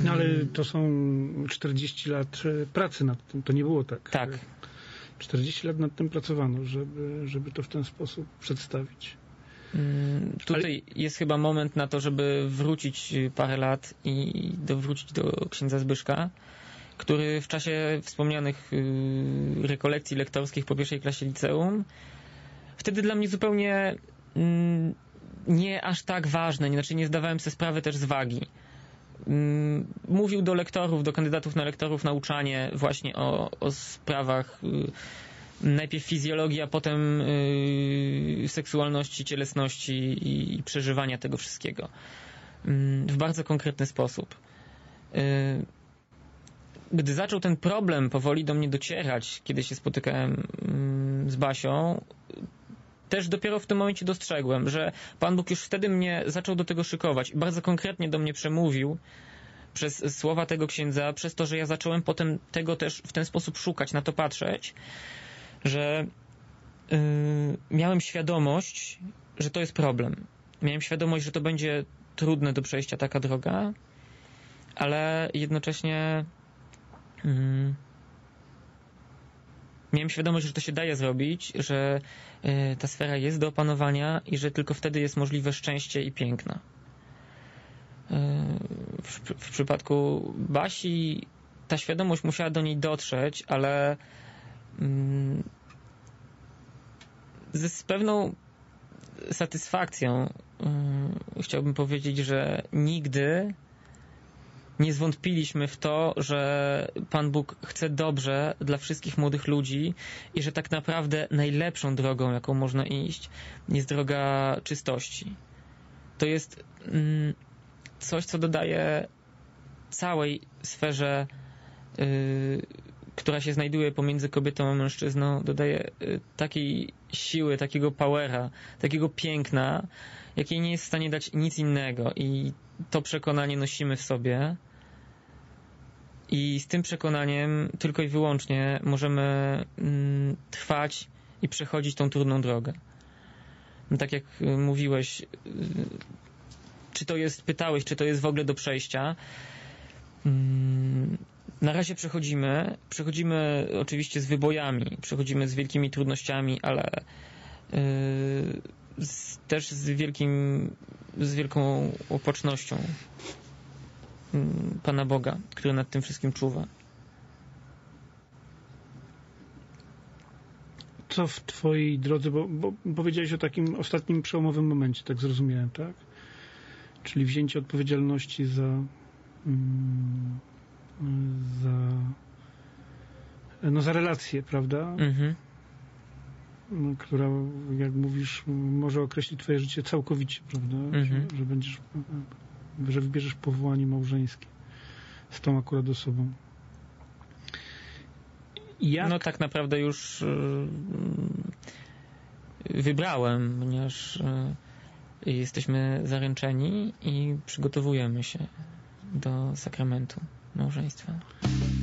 No ale to są 40 lat pracy nad tym. To nie było tak. Tak. 40 lat nad tym pracowano, żeby to w ten sposób przedstawić. Tutaj jest chyba moment na to, żeby wrócić parę lat i wrócić do księdza Zbyszka, który w czasie wspomnianych rekolekcji lektorskich po pierwszej klasie liceum, wtedy dla mnie zupełnie nie aż tak ważne, znaczy nie zdawałem sobie sprawy też z wagi. Mówił do lektorów, do kandydatów na lektorów nauczanie właśnie o sprawach najpierw fizjologii, a potem seksualności, cielesności i przeżywania tego wszystkiego. W bardzo konkretny sposób. Gdy zaczął ten problem powoli do mnie docierać, kiedy się spotykałem z Basią, też dopiero w tym momencie dostrzegłem, że Pan Bóg już wtedy mnie zaczął do tego szykować i bardzo konkretnie do mnie przemówił przez słowa tego księdza, przez to, że ja zacząłem potem tego też w ten sposób szukać, na to patrzeć, że miałem świadomość, że to jest problem. Miałem świadomość, że to będzie trudne do przejścia taka droga, ale jednocześnie miałem świadomość, że to się daje zrobić, że ta sfera jest do opanowania i że tylko wtedy jest możliwe szczęście i piękno. W przypadku Basi ta świadomość musiała do niej dotrzeć, ale z pewną satysfakcją chciałbym powiedzieć, że nigdy nie zwątpiliśmy w to, że Pan Bóg chce dobrze dla wszystkich młodych ludzi i że tak naprawdę najlepszą drogą, jaką można iść, jest droga czystości. To jest coś, co dodaje całej sferze, która się znajduje pomiędzy kobietą a mężczyzną, dodaje takiej siły, takiego powera, takiego piękna, jakiej nie jest w stanie dać nic innego. I to przekonanie nosimy w sobie i z tym przekonaniem tylko i wyłącznie możemy trwać i przechodzić tą trudną drogę. No, tak jak mówiłeś, pytałeś, czy to jest w ogóle do przejścia. Na razie przechodzimy oczywiście z wybojami, przechodzimy z wielkimi trudnościami, ale też z wielką opatrznością Pana Boga, który nad tym wszystkim czuwa. Co w twojej drodze, bo powiedziałeś o takim ostatnim przełomowym momencie, tak zrozumiałem, tak? Czyli wzięcie odpowiedzialności za relację, prawda? Mhm. Która, jak mówisz, może określić twoje życie całkowicie, prawda? Mhm. Że wybierzesz powołanie małżeńskie z tą akurat osobą. No tak naprawdę już wybrałem, ponieważ jesteśmy zaręczeni i przygotowujemy się do sakramentu małżeństwa.